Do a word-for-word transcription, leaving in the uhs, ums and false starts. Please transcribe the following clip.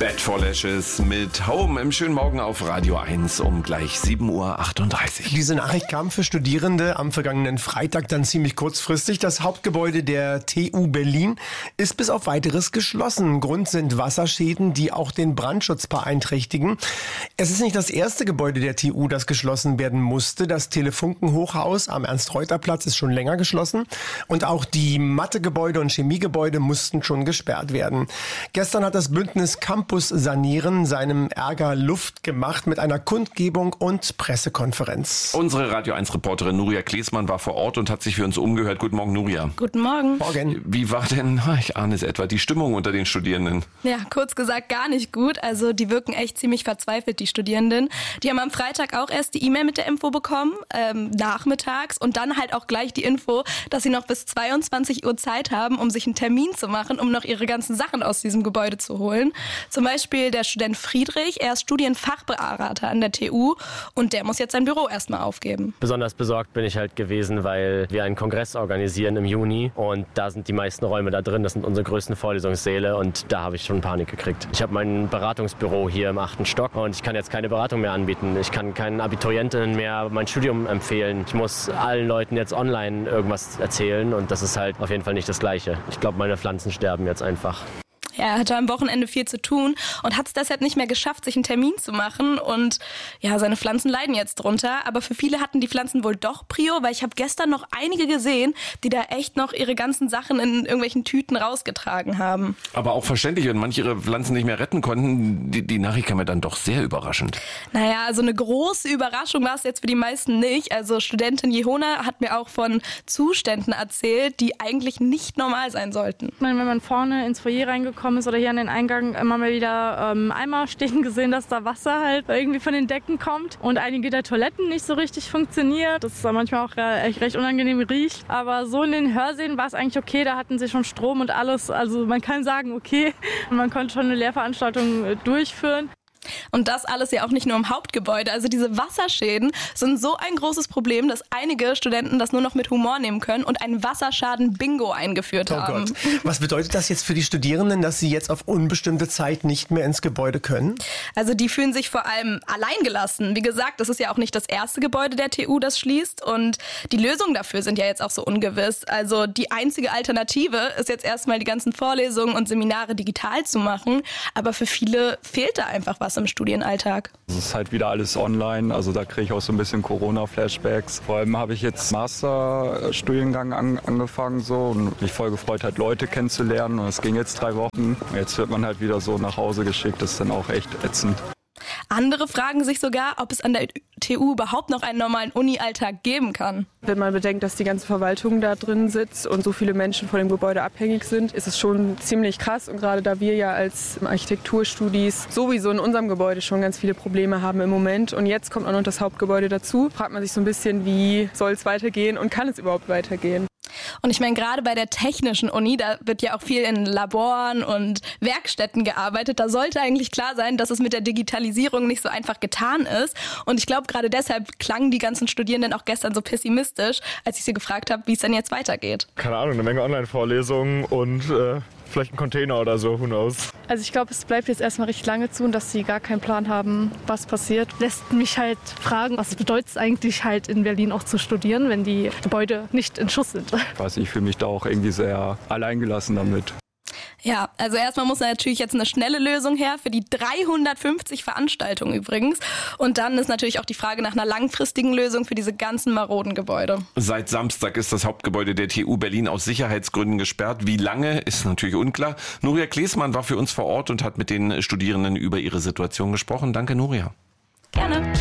Bad for Lashes mit Home im schönen Morgen auf Radio eins um gleich sieben Uhr achtunddreißig. Diese Nachricht kam für Studierende am vergangenen Freitag dann ziemlich kurzfristig. Das Hauptgebäude der T U Berlin ist bis auf Weiteres geschlossen. Grund sind Wasserschäden, die auch den Brandschutz beeinträchtigen. Es ist nicht das erste Gebäude der T U, das geschlossen werden musste. Das Telefunken-Hochhaus am Ernst-Reuter-Platz ist schon länger geschlossen. Und auch die Mathegebäude und Chemiegebäude mussten schon gesperrt werden. Gestern hat das Bündnis Campus Sanieren seinem Ärger Luft gemacht mit einer Kundgebung und Pressekonferenz. Unsere Radio eins Reporterin Nuria Klesmann war vor Ort und hat sich für uns umgehört. Guten Morgen, Nuria. Guten Morgen. Morgen. Wie war denn, ich ahne es etwa, die Stimmung unter den Studierenden? Ja, kurz gesagt gar nicht gut. Also die wirken echt ziemlich verzweifelt, die Studierenden. Die haben am Freitag auch erst die E-Mail mit der Info bekommen, ähm, nachmittags, und dann halt auch gleich die Info, dass sie noch bis zweiundzwanzig Uhr Zeit haben, um sich einen Termin zu machen, um noch ihre ganzen Sachen aus diesem Gebäude zu holen. Zum Beispiel der Student Friedrich, er ist Studienfachberater an der T U und der muss jetzt sein Büro erstmal aufgeben. Besonders besorgt bin ich halt gewesen, weil wir einen Kongress organisieren im Juni und da sind die meisten Räume da drin, das sind unsere größten Vorlesungssäle und da habe ich schon Panik gekriegt. Ich habe mein Beratungsbüro hier im achten Stock und ich kann jetzt keine Beratung mehr anbieten. Ich kann keinen Abiturientinnen mehr mein Studium empfehlen. Ich muss allen Leuten jetzt online irgendwas erzählen und das ist halt auf jeden Fall nicht das Gleiche. Ich glaube, meine Pflanzen sterben jetzt einfach. Er hatte am Wochenende viel zu tun und hat es deshalb nicht mehr geschafft, sich einen Termin zu machen. Und ja, seine Pflanzen leiden jetzt drunter. Aber für viele hatten die Pflanzen wohl doch Prio, weil ich habe gestern noch einige gesehen, die da echt noch ihre ganzen Sachen in irgendwelchen Tüten rausgetragen haben. Aber auch verständlich, wenn manche ihre Pflanzen nicht mehr retten konnten. Die, die Nachricht kam mir dann doch sehr überraschend. Naja, also eine große Überraschung war es jetzt für die meisten nicht. Also Studentin Jehona hat mir auch von Zuständen erzählt, die eigentlich nicht normal sein sollten. Ich meine, wenn man vorne ins Foyer reingekommen ist oder hier an den Eingang, immer mal wieder ähm, Eimer stehen gesehen, dass da Wasser halt irgendwie von den Decken kommt und einige der Toiletten nicht so richtig funktioniert. Das ist manchmal auch äh, echt recht unangenehm riecht. Aber so in den Hörsälen war es eigentlich okay, da hatten sie schon Strom und alles. Also man kann sagen, okay, man konnte schon eine Lehrveranstaltung äh, durchführen. Und das alles ja auch nicht nur im Hauptgebäude. Also diese Wasserschäden sind so ein großes Problem, dass einige Studenten das nur noch mit Humor nehmen können und ein Wasserschaden-Bingo eingeführt Oh haben. Gott. Was bedeutet das jetzt für die Studierenden, dass sie jetzt auf unbestimmte Zeit nicht mehr ins Gebäude können? Also die fühlen sich vor allem alleingelassen. Wie gesagt, das ist ja auch nicht das erste Gebäude der T U, das schließt. Und die Lösungen dafür sind ja jetzt auch so ungewiss. Also die einzige Alternative ist jetzt erstmal die ganzen Vorlesungen und Seminare digital zu machen. Aber für viele fehlt da einfach was im Studienalltag. Es ist halt wieder alles online, also da kriege ich auch so ein bisschen Corona-Flashbacks. Vor allem habe ich jetzt Masterstudiengang an, angefangen so und mich voll gefreut, halt Leute kennenzulernen, und es ging jetzt drei Wochen. Jetzt wird man halt wieder so nach Hause geschickt, das ist dann auch echt ätzend. Andere fragen sich sogar, ob es an der T U überhaupt noch einen normalen Uni-Alltag geben kann. Wenn man bedenkt, dass die ganze Verwaltung da drin sitzt und so viele Menschen von dem Gebäude abhängig sind, ist es schon ziemlich krass. Und gerade da wir ja als Architekturstudis sowieso in unserem Gebäude schon ganz viele Probleme haben im Moment und jetzt kommt auch noch das Hauptgebäude dazu, fragt man sich so ein bisschen, wie soll es weitergehen und kann es überhaupt weitergehen? Und ich meine, gerade bei der technischen Uni, da wird ja auch viel in Laboren und Werkstätten gearbeitet. Da sollte eigentlich klar sein, dass es mit der Digitalisierung nicht so einfach getan ist. Und ich glaube, gerade deshalb klangen die ganzen Studierenden auch gestern so pessimistisch, als ich sie gefragt habe, wie es denn jetzt weitergeht. Keine Ahnung, eine Menge Online-Vorlesungen und äh, vielleicht ein Container oder so, who knows. Also ich glaube, es bleibt jetzt erstmal recht lange zu, dass sie gar keinen Plan haben, was passiert. Lässt mich halt fragen, was bedeutet es eigentlich halt in Berlin auch zu studieren, wenn die Gebäude nicht in Schuss sind. Ich weiß, ich fühle mich da auch irgendwie sehr alleingelassen damit. Ja, also erstmal muss natürlich jetzt eine schnelle Lösung her, für die dreihundertfünfzig Veranstaltungen übrigens. Und dann ist natürlich auch die Frage nach einer langfristigen Lösung für diese ganzen maroden Gebäude. Seit Samstag ist das Hauptgebäude der T U Berlin aus Sicherheitsgründen gesperrt. Wie lange, ist natürlich unklar. Nuria Klesmann war für uns vor Ort und hat mit den Studierenden über ihre Situation gesprochen. Danke, Nuria. Gerne.